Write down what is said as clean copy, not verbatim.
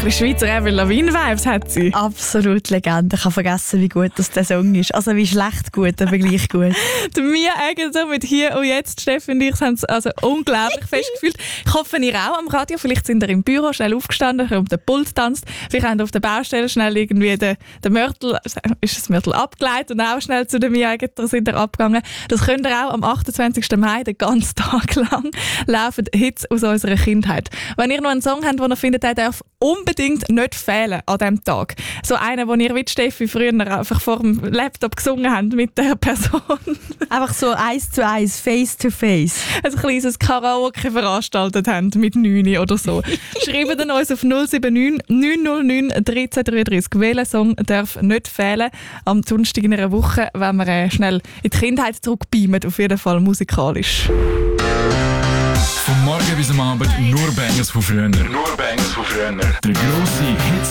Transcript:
bisschen Schweizer Avril Lavigne-Vibes hat sie. Absolut Legende. Ich habe vergessen, wie gut das der Song ist. Also wie schlecht gut, aber gleich gut. Wir eigentlich mit «Hier und jetzt», Steffi und ich, haben es also unglaublich fest gefühlt. Ich hoffe, ihr auch am Radio. Vielleicht sind ihr im Büro schnell aufgestanden, um den Pult tanzt. Vielleicht habt ihr auf der Baustelle schnell irgendwie den Mörtel, ist das Mörtel abgeleitet und auch schnell zu der «Mia-Egeter» sind ihr abgegangen. Das könnt ihr auch am 28. Mai, den ganzen Tag lang, laufen Hits aus unserer Kindheit. Wenn ihr noch einen Song habt, den ihr findet, der darf unbedingt nicht fehlen an diesem Tag. So einen, den ihr wie Steffi früher einfach vor dem Laptop gesungen habt mit der Person. Einfach so 1:1, face to face. Ein kleines Karaoke veranstaltet haben mit 9 oder so. Schreibt dann uns auf 079 909 1333. Welcher Song darf nicht fehlen? Am Donnerstag in einer Woche, wenn wir schnell in die Kindheit zurückbeamen, auf jeden Fall musikalisch. Vom Morgen bis am Abend nur Bangers von früher. Nur Bangers von früher. Der grosse Hits